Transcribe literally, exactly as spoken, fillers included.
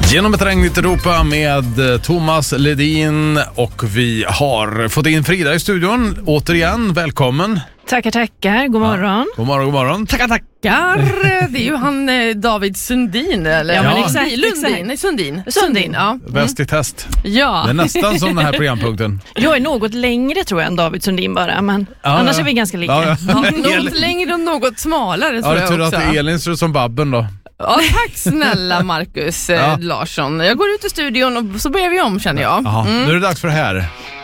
Genom ett regnigt Europa med Thomas Ledin, och vi har fått in Frida i studion. Återigen, välkommen. Tackar, tackar. God morgon. Ja. God morgon, god morgon. Tackar, tackar. Det är ju han eh, David Sundin, eller? Ja, men ja. exakt, Lundin. exakt. Nej, Sundin. Sundin, ja. Mm. Bäst i test. Ja. Det är nästan som den här programpunkten. Jag är något längre tror jag än David Sundin bara, men Ja, annars ja. är vi ganska lika. Ja, ja. Ja, något längre och något smalare Ja, tror det är jag tur också. att Elin ser ut som Babben då. Ja, tack snälla Marcus eh, Ja. Larsson. Jag går ut i studion och så börjar vi om, känner jag. Jaha, Mm. nu är det dags för det här.